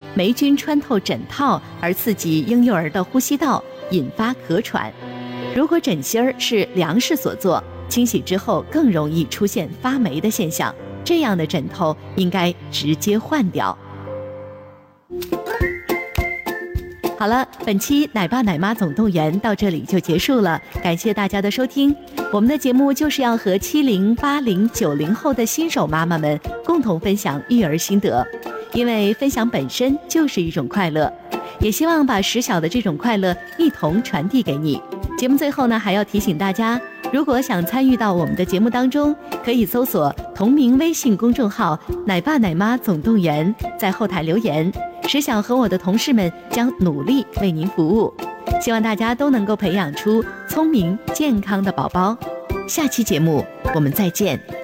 霉菌穿透枕套而刺激婴幼儿的呼吸道，引发咳喘。如果枕芯儿是粮食所做，清洗之后更容易出现发霉的现象，这样的枕头应该直接换掉。好了，本期奶爸奶妈总动员到这里就结束了，感谢大家的收听。我们的节目就是要和70、80、90后的新手妈妈们共同分享育儿心得，因为分享本身就是一种快乐，也希望把时小的这种快乐一同传递给你。节目最后呢，还要提醒大家，如果想参与到我们的节目当中，可以搜索同名微信公众号奶爸奶妈总动员，在后台留言，时小和我的同事们将努力为您服务。希望大家都能够培养出聪明健康的宝宝。下期节目我们再见。